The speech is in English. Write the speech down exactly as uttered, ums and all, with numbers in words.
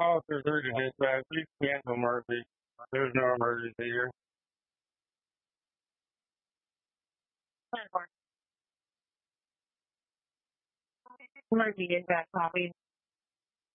Officer through to dispatch. Please cancel emergency. There's no emergency here. Emergency dispatch copy.